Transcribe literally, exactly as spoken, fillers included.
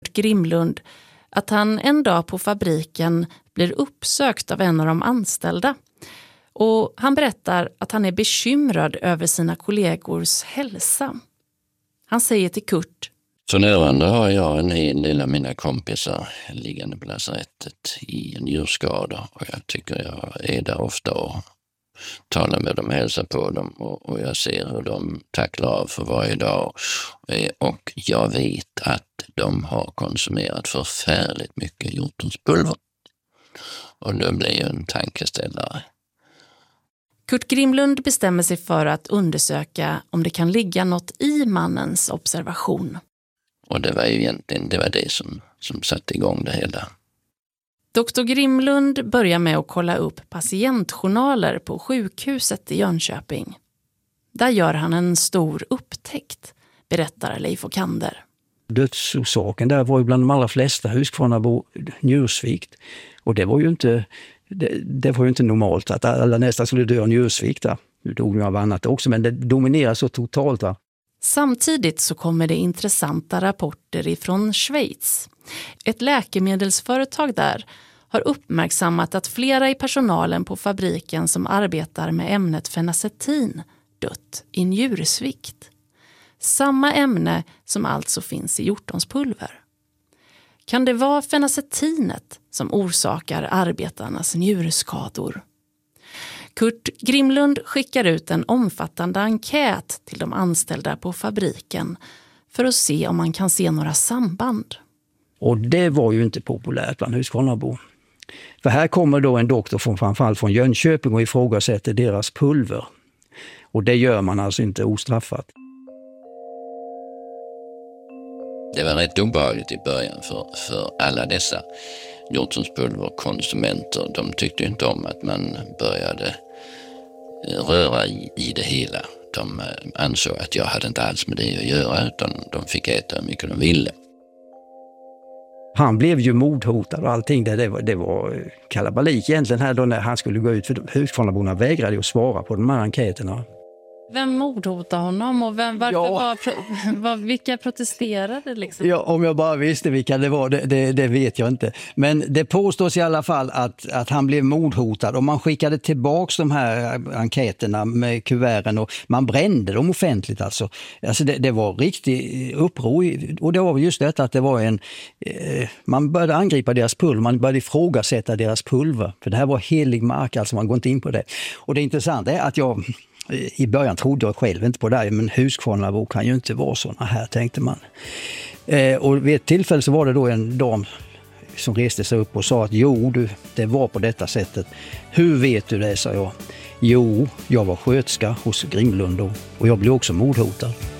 Kurt Grimlund att han en dag på fabriken blir uppsökt av en av de anställda. Och han berättar att han är bekymrad över sina kollegors hälsa. Han säger till Kurt: För närvarande har jag en hel del av mina kompisar liggande på lasarettet i en njurskada. Och jag tycker jag är där ofta och talar med dem och hälsar på dem. Och, och jag ser hur de tacklar av för varje dag. Och jag vet att de har konsumerat förfärligt mycket hjortonspulver. Och det blir ju en tankeställare. Kurt Grimlund bestämmer sig för att undersöka om det kan ligga något i mannens observation. Och det var ju egentligen det, var det som, som satte igång det hela. doktor Grimlund börjar med att kolla upp patientjournaler på sjukhuset i Jönköping. Där gör han en stor upptäckt, berättar Leif Okander. Dödsorsaken där var ju bland de allra flesta Huskvarnabo njursvikt. Och det var ju inte, det, det var ju inte normalt att alla nästan skulle dö av njursvikt. Nu dog ju av annat också, men det dominerar så totalt. Va? Samtidigt så kommer det intressanta rapporter ifrån Schweiz. Ett läkemedelsföretag där har uppmärksammat att flera i personalen på fabriken som arbetar med ämnet fenacetin dött i njursvikt. Samma ämne som alltså finns i hjortonspulver. Kan det vara fenacetinet som orsakar arbetarnas njurskador? Kurt Grimlund skickar ut en omfattande enkät till de anställda på fabriken för att se om man kan se några samband. Och det var ju inte populärt bland Huskvarnabo. För här kommer då en doktor från, framförallt från Jönköping och ifrågasätter deras pulver. Och det gör man alltså inte ostraffat. Det var rätt obehagligt i början för, för alla dessa hjortonspulverkonsumenter. De tyckte inte om att man började röra i, i det hela. De ansåg att jag hade inte alls med det att göra, utan de fick äta hur mycket de ville. Han blev ju mordhotad och allting. Det, det, var, det var kalabalik egentligen här då när han skulle gå ut. För Huskvarnaborna vägrade ju att svara på de här enkäterna. Vem mordhotade honom och vem, varför ja. var, var, vilka protesterade liksom? Ja, om jag bara visste vilka det var, det, det, det vet jag inte. Men det påstås i alla fall att, att han blev mordhotad och man skickade tillbaks de här enkäterna med kuverten och man brände dem offentligt alltså. Alltså det, det var riktigt uppror och det var just detta att det var en, eh, man började angripa deras pulver, man började ifrågasätta deras pulver. För det här var helig mark, alltså man går inte in på det. Och det intressanta är att jag i början trodde jag själv inte på det, men Huskvarnabo kan ju inte vara såna här, tänkte man. Eh, och vid ett tillfälle så var det då en dam som reste sig upp och sa att jo, du, det var på detta sättet. Hur vet du det, sa jag. Jo, jag var sköterska hos Grimlund och jag blev också mordhotad.